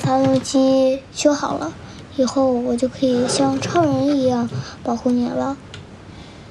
发动机修好了，以后我就可以像超人一样保护你了。